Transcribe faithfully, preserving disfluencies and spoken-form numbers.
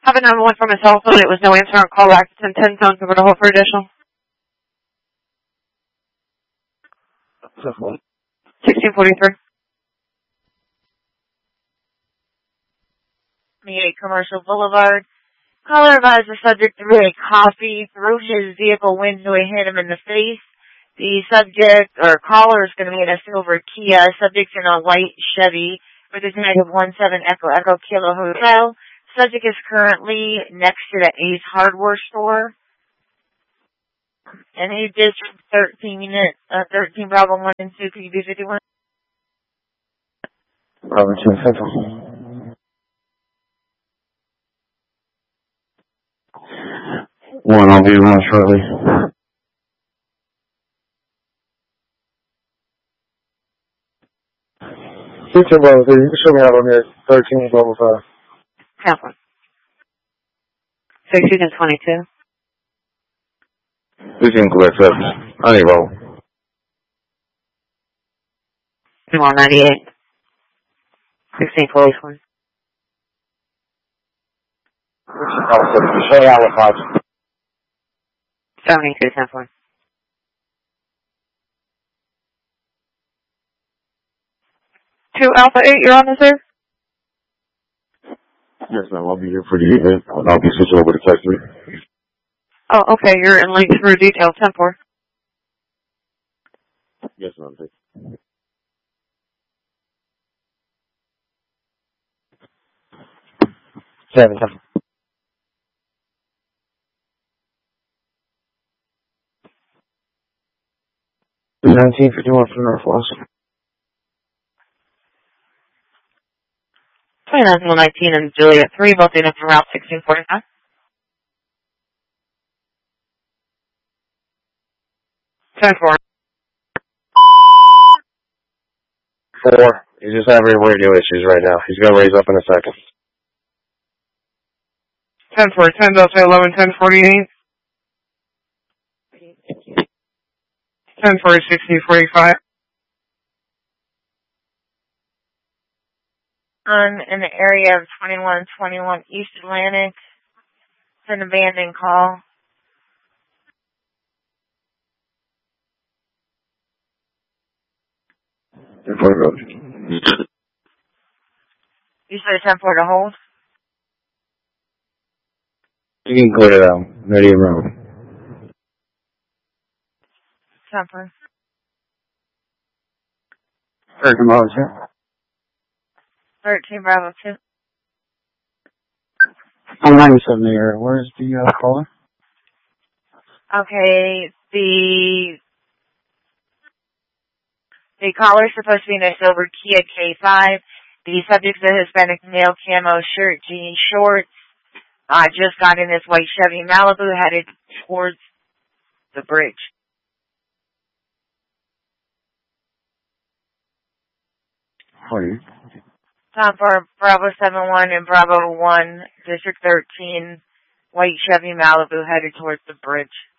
Have a nine one one from a cell phone. It was no answer on call back to ten ten. Phone cover to hold for additional. sixteen forty-three. twenty-eight Commercial Boulevard. Caller advised the subject threw a coffee through his vehicle window and hit him in the face. The subject, or caller, is going to be in a silver Kia. Subject's in a white Chevy with a tag of one seven Echo Echo Kilo Hotel. Subject is currently next to the Ace Hardware store. And he did thirteen unit, uh, thirteen Bravo one and two. Could you be fifty-one? Bravo two Central. One, I'll be around shortly. Future Bravo three, you can show me out on there. thirteen Bravo five. Half one. sixteen and twenty-two. sixteen Quebec seven. I need roll. one ninety-eight. sixteen forty-one. Show me out with five. seventy-two ten four. two Alpha eight, you're on this, sir? Yes, ma'am. I'll be here for the event. I'll be switching over to Tech three. Oh, okay. You're in link through detail ten four. Yes, ma'am. Thank you. Seven, seven. nineteen fifty-one for Northwest. twenty-nine nineteen and Juliet three, both in from Route sixteen forty-five. ten four. Four. He's just having radio issues right now. He's going to raise up in a second. ten four, ten Delta eleven, ten forty-eight. ten four, sixteen forty-five. On in the area of twenty-one twenty-one East Atlantic. It's an abandoned call. ten four Road. You said ten four to hold? You can clear it out. Ready Road. ten four. thirteen Bravo two. thirteen Bravo two. I'm ninety-seven here. Where's the uh, caller? Okay, the the caller is supposed to be in a silver Kia K five. The subject's a Hispanic male, camo shirt, jeans, shorts. I uh, just got in this white Chevy Malibu, headed towards the bridge. Forty. Time for Bravo seven one and Bravo one, District thirteen, white Chevy Malibu, headed towards the bridge.